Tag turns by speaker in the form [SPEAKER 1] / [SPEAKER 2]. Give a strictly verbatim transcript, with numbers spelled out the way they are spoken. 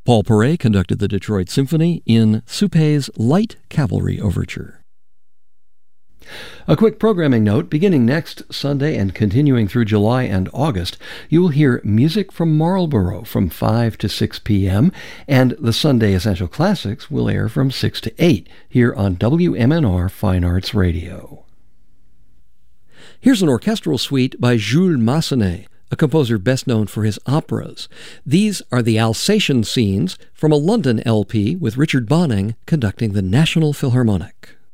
[SPEAKER 1] Paul Paray conducted the Detroit Symphony in Suppé's Light Cavalry Overture. A quick programming note, beginning next Sunday and continuing through July and August, you will hear Music from Marlborough from five to six p.m., and the Sunday Essential Classics will air from six to eight here on W M N R Fine Arts Radio. Here's an orchestral suite by Jules Massenet, a composer best known for his operas. These are the Alsatian scenes from a London L P with Richard Bonning conducting the National Philharmonic.